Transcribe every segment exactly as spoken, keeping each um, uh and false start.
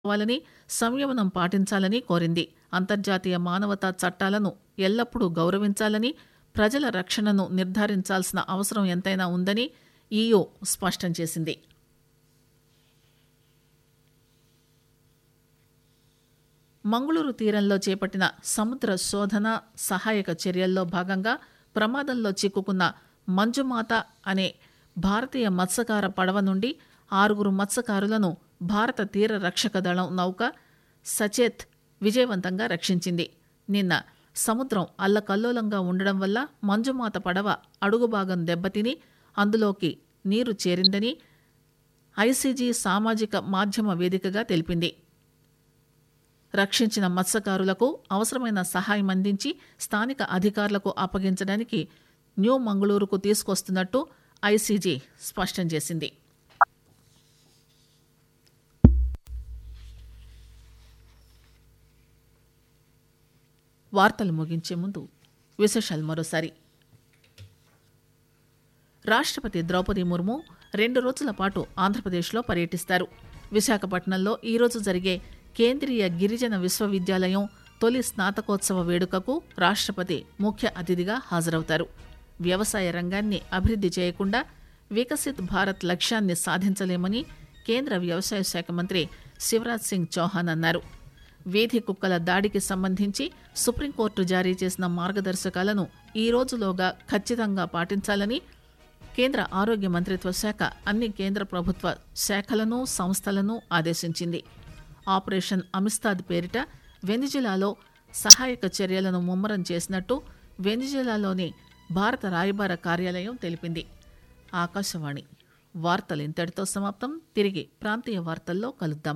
వాలని సంయమనం పాటించాలని కోరింది. అంతర్జాతీయ మానవతా చట్టాలను ఎల్లప్పుడూ గౌరవించాలని, ప్రజల రక్షణను నిర్ధారించాల్సిన అవసరం ఎంతైనా ఉందని ఈయూ స్పష్టం చేసింది. మంగుళూరు తీరంలో చేపట్టిన సముద్ర శోధన సహాయక చర్యల్లో భాగంగా ప్రమాదంలో చిక్కుకున్న మంజుమాత అనే భారతీయ మత్స్యకార పడవ నుండి ఆరుగురు మత్స్యకారులను భారత తీర రక్షక దళం నౌక సచేత్ విజయవంతంగా రక్షించింది. నిన్న సముద్రం అల్లకల్లోలంగా ఉండడం వల్ల మంజుమాత పడవ అడుగుభాగం దెబ్బతిని అందులోకి నీరు చేరిందని ఐసీజీ సామాజిక మాధ్యమ వేదికగా తెలిపింది. రక్షించిన మత్స్యకారులకు అవసరమైన సహాయం అందించి స్థానిక అధికారులకు అప్పగించడానికి న్యూ మంగళూరుకు తీసుకొస్తున్నట్టు ఐసీజీ స్పష్టం చేసింది. వార్తలు ముగించే ముందు విశేషాలు మరోసారి. రాష్ట్రపతి ద్రౌపది ముర్ము రెండు రోజుల పాటు ఆంధ్రప్రదేశ్లో పర్యటిస్తారు. విశాఖపట్నంలో ఈరోజు జరిగే కేంద్రీయ గిరిజన విశ్వవిద్యాలయం తొలి స్నాతకోత్సవ వేడుకకు రాష్ట్రపతి ముఖ్య అతిథిగా హాజరవుతారు. వ్యవసాయ రంగాన్ని అభివృద్ధి చేయకుండా వికసిత్ భారత్ లక్ష్యాన్ని సాధించలేమని కేంద్ర వ్యవసాయ శాఖ మంత్రి శివరాజ్ సింగ్ చౌహాన్ అన్నారు. వీధి కుక్కల దాడికి సంబంధించి సుప్రీంకోర్టు జారీ చేసిన మార్గదర్శకాలను ఈ రోజులోగా ఖచ్చితంగా పాటించాలని కేంద్ర ఆరోగ్య మంత్రిత్వ శాఖ అన్ని కేంద్ర ప్రభుత్వ శాఖలను సంస్థలను ఆదేశించింది. ఆపరేషన్ అమిస్తాద్ పేరిట వెనిజులాలో సహాయక చర్యలను ముమ్మరం చేసినట్టు వెనిజులాలోని భారత రాయబార కార్యాలయం తెలిపింది. ఆకాశవాణి వార్తలు ఇంతటితో సమాప్తం. తిరిగి ప్రాంతీయ వార్తల్లో కలుద్దాం.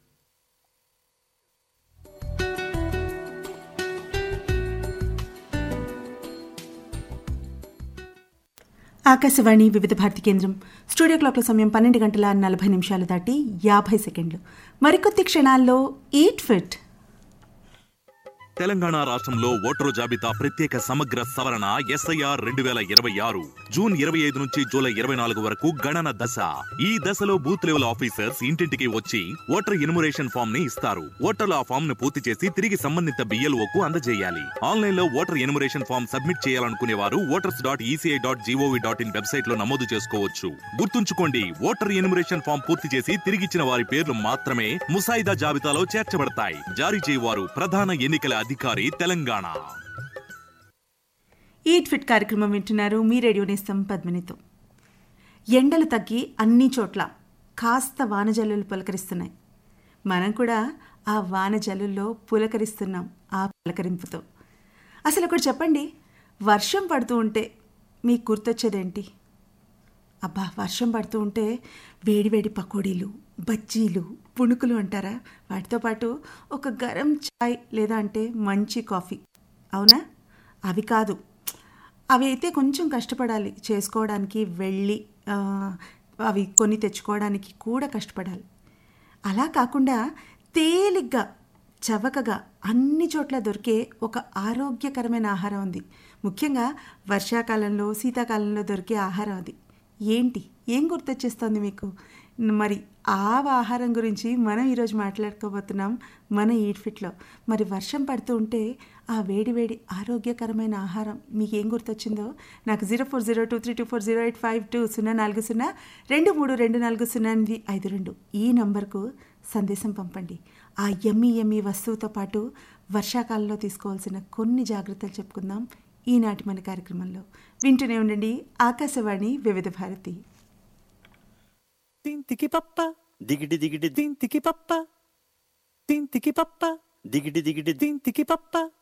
ఆకాశవాణి వివిధ భారతి కేంద్రం స్టూడియో క్లాక్ల సమయం పన్నెండు గంటల నలభై నిమిషాలు దాటి యాభై సెకండ్లు. మరికొద్ది క్షణాల్లో ఈట్ ఫిట్. తెలంగాణ రాష్ట్రంలో ఓటరు జాబితా ప్రత్యేక సమగ్ర సవరణ ఎస్ఐఆర్ రెండు వేల ఇరవై ఆరు జూన్ ఇరవై ఐదు నుంచి జూలై ఇరవై నాలుగు వరకు గణన దశ. ఈ దశలో బూత్ లెవెల్ ఆఫీసర్స్ ఇంటింటికి వచ్చి ఓటర్ ఎన్యుమరేషన్ ఫామ్ ని ఇస్తారు. ఓటర్లు ఆ ఫామ్ ను పూర్తి చేసి తిరిగి సంబంధిత బిఎల్ఓకు అందజేయాలి. ఆన్లైన్ లో ఓటర్ ఎన్యుమరేషన్ ఫామ్ సబ్మిట్ చేయాలనుకునే వారు voters dot ECI dot GOV dot in website లో నమోదు చేసుకోవచ్చు. గుర్తుంచుకోండి, ఓటర్ ఎన్యుమరేషన్ ఫామ్ పూర్తి చేసి తిరిగిచ్చిన వారి పేర్లు మాత్రమే ముసాయిదా జాబితాలో చేర్చబడతాయి. జారీ చేయవారు ప్రధాన ఎన్నికల అధికారి, తెలంగాణ. ఈట్ ఫిట్ కార్యక్రమం వింటున్నారు. మీ రేడియో నేస్తం పద్మినితో. ఎండలు తగ్గి అన్ని చోట్ల కాస్త వానజల్లులు పులకరిస్తున్నాయి. మనం కూడా ఆ వానజల్లుల్లో పులకరిస్తున్నాం. ఆ పులకరింపుతో అసలు ఒకటి చెప్పండి, వర్షం పడుతూ ఉంటే మీకు గుర్తొచ్చేదేంటి? అబ్బా, వర్షం పడుతూ ఉంటే వేడివేడి పకోడీలు, బజ్జీలు, పుణుకులు అంటారా, వాటితో పాటు ఒక గరం చాయ్ లేదా అంటే మంచి కాఫీ. అవునా? అవి కాదు, అవి అయితే కొంచెం కష్టపడాలి చేసుకోవడానికి, వెళ్ళి అవి కొని తెచ్చుకోవడానికి కూడా కష్టపడాలి. అలా కాకుండా తేలిగ్గా చవకగా అన్ని చోట్ల దొరికే ఒక ఆరోగ్యకరమైన ఆహారం ఉంది. ముఖ్యంగా వర్షాకాలంలో, శీతాకాలంలో దొరికే ఆహారం అది. ఏంటి, ఏం గుర్తొచ్చేస్తుంది మీకు? మరి ఆ ఆహారం గురించి మనం ఈరోజు మాట్లాడుకోబోతున్నాం మన ఈట్ ఫిట్లో. మరి వర్షం పడుతూ ఉంటే ఆ వేడి వేడి ఆరోగ్యకరమైన ఆహారం మీకు ఏం గుర్తొచ్చిందో నాకు zero four zero two three two four zero eight five two సున్నా నాలుగు సున్నా రెండు మూడు రెండు నాలుగు సున్నా ఎనిమిది ఐదు రెండు ఈ నంబర్కు సందేశం పంపండి. ఆ యమ్మీ యమ్మీ వస్తువుతో పాటు వర్షాకాలంలో తీసుకోవాల్సిన కొన్ని జాగ్రత్తలు చెప్పుకుందాం ఈనాటి మన కార్యక్రమంలో. వింటూనే ఉండండి ఆకాశవాణి వివిధ భారతి. తింతికి పప్ప దిగిడి దిగిడి తింతికి పప్ప తింతికి పప్ప దిగిడి దిగిడి తింతికి పప్ప